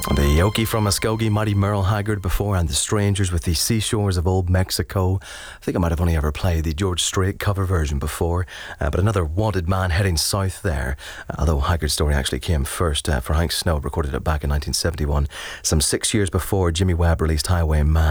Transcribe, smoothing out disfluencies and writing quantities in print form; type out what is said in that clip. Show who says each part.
Speaker 1: The Yoki from Muskogee, Mighty Merle Haggard before, and The Strangers with the Seashores of Old Mexico. I think I might have only ever played the George Strait cover version before, but another Wanted Man heading south there, although Haggard's story actually came first for Hank Snow, recorded it back in 1971, some 6 years before Jimmy Webb released Highwayman.